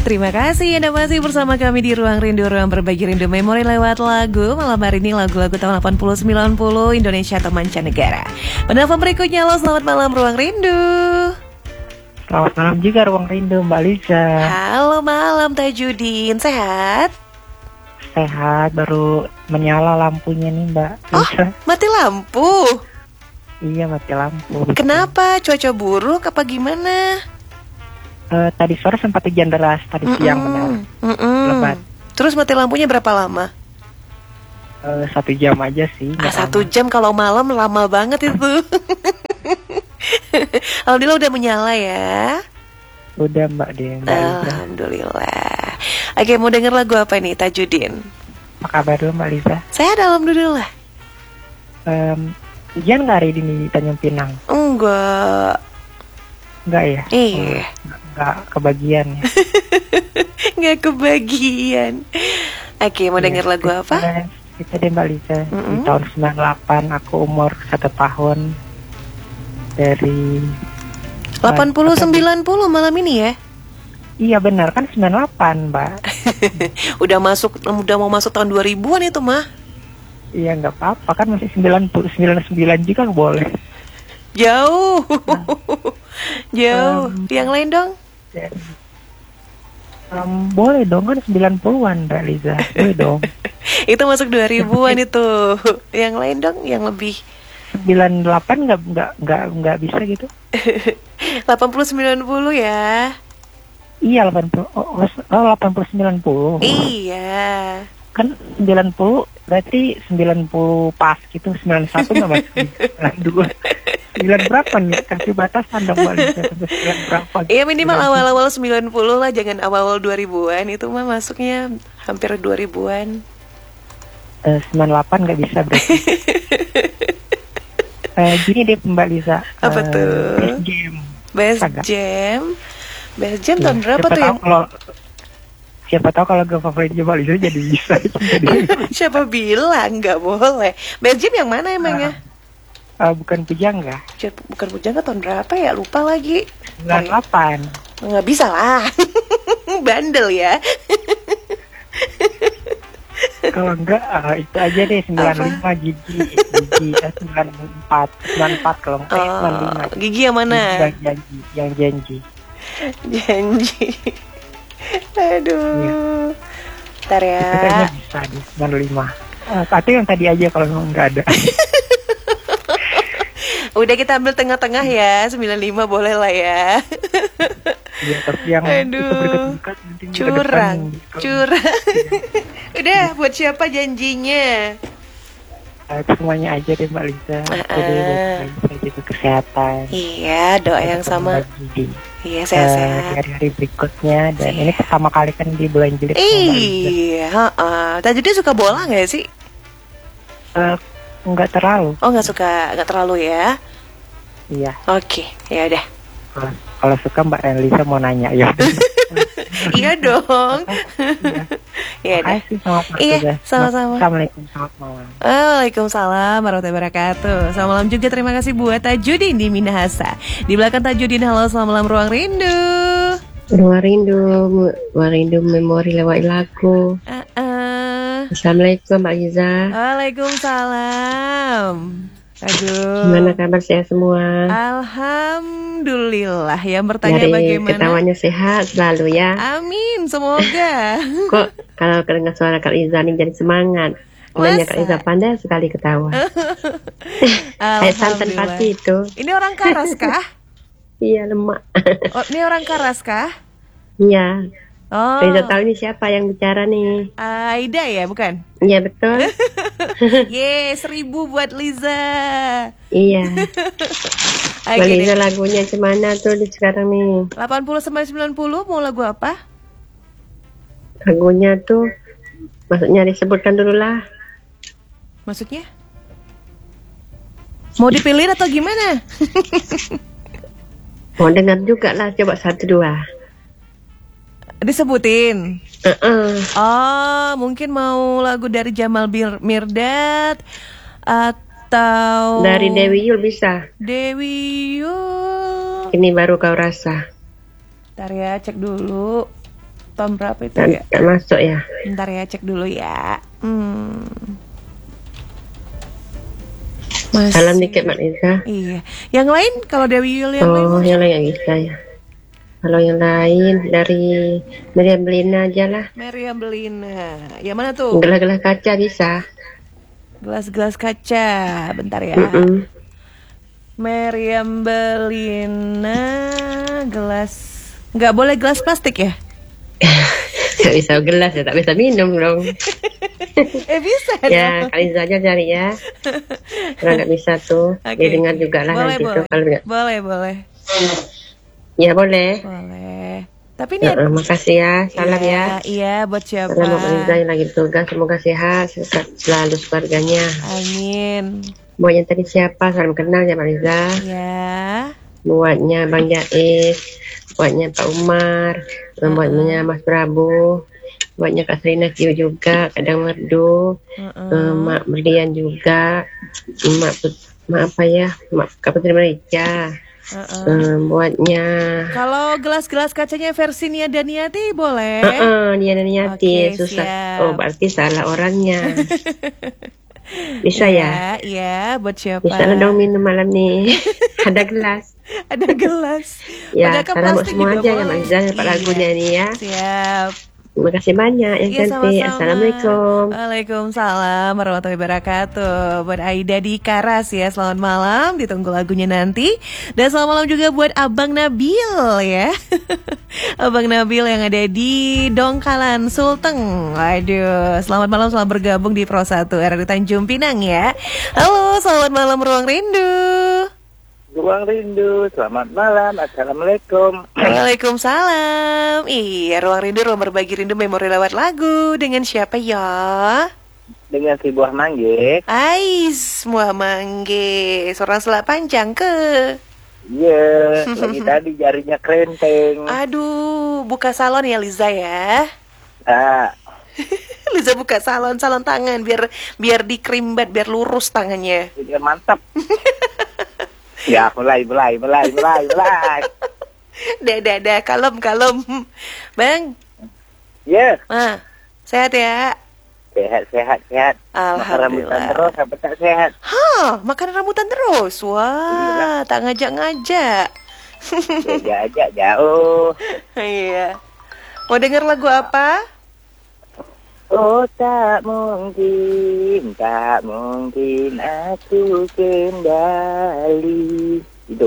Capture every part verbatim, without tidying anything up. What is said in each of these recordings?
Terima kasih Anda masih bersama kami di Ruang Rindu, Ruang Berbagi Rindu Memori lewat lagu. Malam hari ini lagu-lagu tahun delapan puluh sembilan puluh Indonesia atau mancanegara. Penelpon berikutnya, lo selamat malam Ruang Rindu. Selamat malam juga Ruang Rindu Mbak Liza. Halo malam Tajudin, sehat? Sehat, baru menyala lampunya nih Mbak Liza. Oh, mati lampu? Iya, mati lampu. Kenapa? Cuaca buruk apa gimana? Uh, tadi sore sempat hujan deras, tadi Mm-mm. siang benar. Mm-mm. Lebat. Terus mati lampunya berapa lama? Uh, satu jam aja sih. Ah, satu jam kalau malam lama banget itu. Alhamdulillah udah menyala ya. Udah Mbak Din. Alhamdulillah. Oke, mau denger lagu apa nih Tajudin? Apa kabar dulu Mbak Liza? Saya alhamdulillah. Um, hujan nggak hari ini di Tanjung Pinang? Enggak. Enggak ya? Iya. Oh, enggak kebagian ya. Enggak kebagian. Oke, mau ya, denger lagu apa? Kita deh Mbak Liza. Mm-mm. Di tahun sembilan puluh delapan aku umur satu tahun. Dari delapan puluh sembilan puluh malam ini ya? Iya benar, kan sembilan puluh delapan Mbak. Udah masuk, udah mau masuk tahun dua ribuan itu mah. Iya nggak apa-apa, kan masih sembilan puluh sembilan juga boleh. Jauh. Nah. Jauh. Um, Yang lain dong? Um, boleh dong, kan sembilan puluhan Mbak Liza. Boleh dong. Itu masuk dua ribuan itu. Yang lain dong, yang lebih sembilan puluh delapan nggak nggak nggak nggak bisa gitu. delapan puluh sembilan puluh ya. Iya delapan puluh. Oh, oh delapan puluh sembilan puluh. Iya. Kan sembilan puluh berarti sembilan puluh pas gitu, sembilan puluh satu nggak masuk. sembilan puluh dua. sembilan berapa nih? Kasih batasan dong Mbak Liza, sembilan berapa? Iya minimal awal-awal sembilan puluh lah, jangan awal-awal dua ribuan. Itu mah masuknya hampir dua ribuan. Uh, sembilan puluh delapan nggak bisa berarti. Uh, gini deh Mbak Liza. Apa uh, tuh? Best Jam. Best Saga. Jam. Best Jam Ya, tahun berapa tuh ya? Kalau, siapa tahu kalau gue favorit Mbak Liza jadi bisa. Jadi, siapa bilang nggak boleh? Best Jam yang mana emangnya? Uh, uh, bukan Pujangga. Bukan Pujangga tahun berapa ya? Lupa lagi. sembilan puluh delapan. Nggak bisa lah. Bandel ya. Kalau enggak, uh, itu aja deh sembilan puluh lima Gigi, Gigi uh, sembilan puluh empat, sembilan puluh empat kalau enggak oh, sembilan puluh lima. Gigi yang mana? Gigi yang janji, yang janji. Janji. Aduh. Ya. Ntar ya. Itu kayaknya bisa di sembilan puluh lima. Uh, atau yang tadi aja kalau memang enggak ada. Udah kita ambil tengah-tengah ya, sembilan puluh lima boleh lah ya. Ya, tapi yang aduh, itu berikut-berikut nanti curang, depan, curang. Udah, buat siapa janjinya? Uh, itu semuanya aja deh Mbak Liza. Uh-uh. Jadi buat jaga kesehatan. Iya, doa yang sama. Di, iya, sehat-sehat. Uh, hari-hari berikutnya dan iya. Ini pertama kali kan di bulan Juli. Iya, heeh. Tadi dia suka bola nggak sih? Uh, nggak terlalu. Oh, nggak suka, nggak terlalu ya? Iya. Oke, ya udah. Kalau, kalau suka Mbak Elisa mau nanya ya. Iya dong. Iya deh. Iya, sama-sama. Assalamualaikum, selamat malam. Waalaikumsalam warahmatullahi wabarakatuh. Selamat malam juga, terima kasih buat Tajudin di Minahasa. Di belakang Tajudin, halo selamat malam Ruang Rindu. Ruang Rindu, Ruang Rindu Memori lewat lagu. Uh-uh. Assalamualaikum Mbak Liza. Waalaikumsalam. Aduh. Gimana kabar sehat semua? Alhamdulillah. Yang bertanya dari bagaimana? Ketawanya sehat selalu ya. Amin, semoga. Kok kalau kedengar suara Kak Liza nih jadi semangat. Namanya Kak Liza pandai sekali ketawa. Kayak santan pati itu. Ini orang Karas kah? Iya, lemak. Oh, ini orang Karas kah? Iya. Oh. Liza tahu ini siapa yang bicara nih? Aida ya, bukan? Iya, betul. Yeay, seribu buat Liza. Iya. Okay, Liza lagunya cemana tuh di sekarang nih? delapan puluh sampai sembilan puluh mau lagu apa? Lagunya tuh maksudnya disebutkan dulu lah. Maksudnya? Mau dipilih atau gimana? Mau dengar juga lah, coba satu dua. Disebutin. Uh-uh. Oh, mungkin mau lagu dari Jamal Bir- Mirdad atau dari Dewi Yul bisa. Dewi Yul. Ini baru kau rasa. Ntar ya, cek dulu. Tahun berapa itu Nggak, ya? nggak masuk ya. Bentar ya, cek dulu ya. Hmm. Masih. Salam dikit Mak Liza. Iya. Yang lain kalau Dewi Yul yang Oh, lain? yang lain nggak bisa ya. Kalau yang lain dari Meriam Belina aja lah. Meriam Belina. Yang mana tuh? Gelas-gelas kaca bisa. Gelas-gelas kaca. Bentar ya. Mm-mm. Meriam Belina gelas. Nggak boleh gelas plastik ya? Gak bisa gelas ya, tak bisa minum dong. eh bisa Ya, dong. kali saja cari ya. Kalau nggak bisa tuh, Oke. didengar juga lah Boleh, nanti boleh. tuh kalau nggak. Boleh, boleh. Ya boleh. Boleh. Tapi ini Uh, makasih ya, salam iya, ya. Iya, buat siapa? Salam Mbak Liza yang lagi bertugas, semoga sehat, sehat selalu keluarganya. Amin. Buatnya tadi siapa? Salam kenal ya Mbak Liza. Ya. Buatnya Bang Jais, buatnya Pak Umar, Uh-uh. buatnya Mas Prabu, buatnya Kak Serina Kiu juga, Kadang Merdu, Uh-uh. uh, Mak Berlian juga, Mak, Put- Mak apa ya, Mak Kak Putri Merica, Uh-uh. uh, buatnya Kalau gelas-gelas kacanya versi Nia dan Niati boleh. uh-uh, Nia dan Niati, Oke, susah. siap. Oh berarti salah orangnya. Bisa ya? Iya, buat siapa? Bisa lah dong minum malam nih. Ada gelas. Ada gelas. Ya, Padahal kan salam buat plastik semua juga aja ya boleh. Mbak Liza, dapat Iya. lagunya nih ya. Siap. Terima kasih banyak yang Iya, cantik. sama-sama. Assalamualaikum. Waalaikumsalam warahmatullahi wabarakatuh. Buat Aida di Karas ya, selamat malam. Ditunggu lagunya nanti. Dan selamat malam juga buat Abang Nabil ya. Abang Nabil yang ada di Dongkalan Sulteng. Waduh, selamat malam, selamat bergabung di Pro satu R R I Tanjung Pinang ya. Halo, selamat malam Ruang Rindu. Ruang Rindu, selamat malam, assalamualaikum. Waalaikumsalam. Iya, Ruang Rindu, ruang berbagi rindu, memori lewat lagu. Dengan siapa ya? Dengan si buah mangge. Ais, Muah Mangge. Seorang selak panjang ke. Iya, lagi tadi jarinya krenteng. Aduh, buka salon ya Liza ya. Ah, Liza buka salon, salon tangan biar biar dikrimbat, biar lurus tangannya. jadi mantap. Ya, mulai, mulai, mulai, mulai, mulai. Dah, dah, dah, kalem, kalem. Bang, Ya, ah, sehat ya? sehat, sehat, sehat. Makan rambutan Alhamdulillah. terus, apa tak sehat? Hah, makan rambutan terus? Wah, tak ngajak-ngajak. Ya, ajak jauh. Iya. Mau denger lagu apa? Oh, tak mungkin, tak mungkin aku kembali. Itu.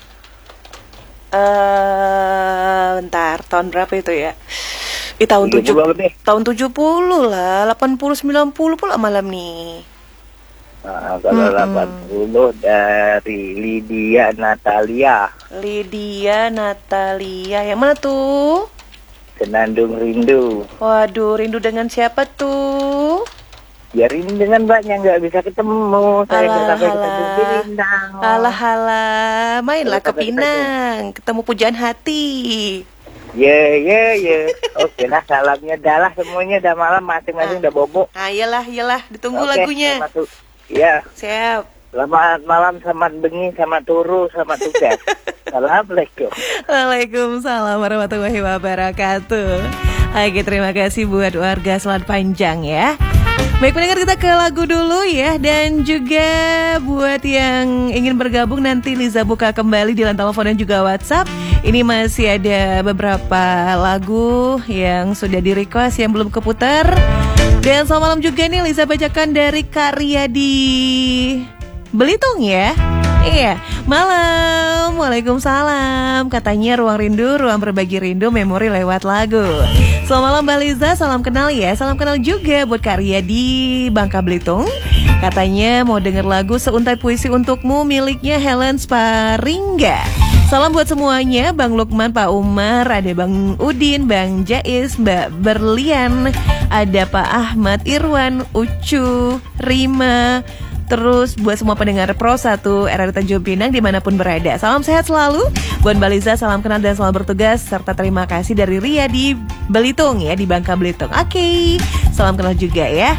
Eh, bentar, tahun berapa itu ya? Di tahun tiga tujuh puluh lebih. tahun tujuh puluh lah, delapan puluh sembilan puluh pula malam nih. Nah, kalau Mm-mm. delapan puluh dari Lydia Natalia, Lydia Natalia, yang mana tuh? Senandung Rindu. Waduh, rindu dengan siapa tuh? Ya rindu dengan banyak nggak bisa ketemu. Saya nggak Alah, sampai ke alah. Tanjung Pinang. Alah, alah, mainlah ke Sampai ke Pinang, ketemu pujaan hati. Ye ye ye. Oke lah, salamnya dah lah semuanya, udah malam masing-masing udah bobo. Ah, iyalah, iyalah, ditunggu Oke, lagunya. selamat tu- Ya, Siap. selamat malam, selamat bengi, selamat turu, selamat tugas. Assalamualaikum. Waalaikumsalam warahmatullahi wabarakatuh. Oke, terima kasih buat warga Selat Panjang ya. Baik pendengar, kita ke lagu dulu ya. Dan juga buat yang ingin bergabung, nanti Liza buka kembali di line telepon dan juga WhatsApp. Ini masih ada beberapa lagu yang sudah di request yang belum keputar. Dan selamat malam juga nih, Liza bacakan dari karya di Belitung ya. Iya, malam. Waalaikumsalam. Katanya ruang rindu, ruang berbagi rindu, memori lewat lagu. Selamat malam Mbak Liza, salam kenal ya. Salam kenal juga buat karya di Bangka Belitung. Katanya mau denger lagu Seuntai Puisi Untukmu miliknya Helen Sparingga. Salam buat semuanya, Bang Lukman, Pak Umar, ada Bang Udin, Bang Jais, Mbak Berlian, ada Pak Ahmad, Irwan, Ucu, Rima. Terus buat semua pendengar Pro satu R R I Tanjung Pinang dimanapun berada, salam sehat selalu. Buat Mbak Liza, salam kenal dan selamat bertugas. Serta terima kasih dari Ria di Belitung ya, di Bangka Belitung. Oke, salam kenal juga ya.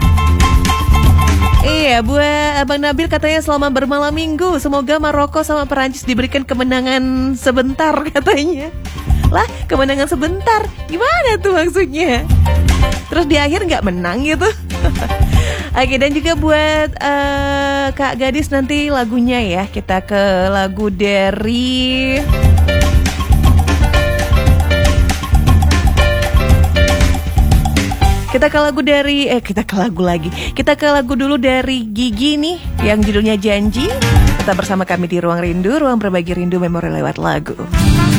Iya, buat Abang Nabil katanya selamat bermalam minggu. Semoga Maroko sama Perancis diberikan kemenangan sebentar katanya. Lah, kemenangan sebentar. Gimana tuh maksudnya? Terus di akhir nggak menang gitu. Oke, dan juga buat uh, Kak Gadis nanti lagunya ya. Kita ke lagu dari Kita ke lagu dari Eh kita ke lagu lagi Kita ke lagu dulu dari Gigi nih, yang judulnya Janji. Tetap bersama kami di Ruang Rindu, ruang berbagi rindu memori lewat lagu.